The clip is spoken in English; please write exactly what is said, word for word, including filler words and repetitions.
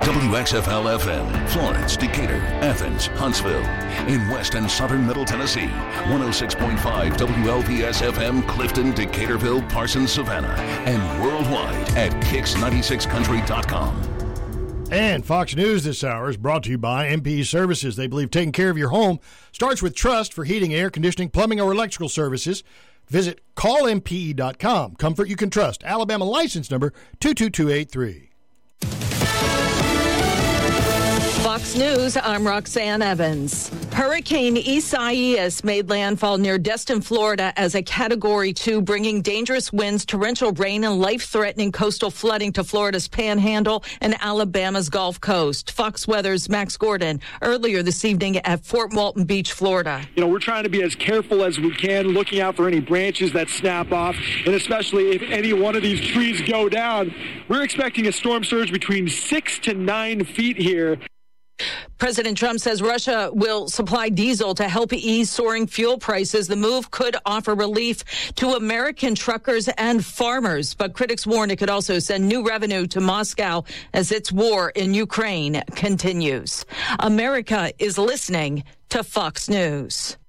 W X F L F M, Florence, Decatur, Athens, Huntsville. In West and Southern Middle Tennessee, one oh six point five W L P S F M, Clifton, Decaturville, Parsons, Savannah. And worldwide at kicks ninety-six country dot com. And Fox News this hour is brought to you by M P E Services. They believe taking care of your home starts with trust for heating, air conditioning, plumbing, or electrical services. Visit call M P E dot com. Comfort you can trust. Alabama license number two two two eight three. Fox News, I'm Roxanne Evans. Hurricane Isaias made landfall near Destin, Florida as a Category two, bringing dangerous winds, torrential rain, and life-threatening coastal flooding to Florida's Panhandle and Alabama's Gulf Coast. Fox Weather's Max Gordon earlier this evening at Fort Walton Beach, Florida. You know, we're trying to be as careful as we can, looking out for any branches that snap off, and especially if any one of these trees go down. We're expecting a storm surge between six to nine feet here. President Trump says Russia will supply diesel to help ease soaring fuel prices. The move could offer relief to American truckers and farmers, but critics warn it could also send new revenue to Moscow as its war in Ukraine continues. America is listening to Fox News.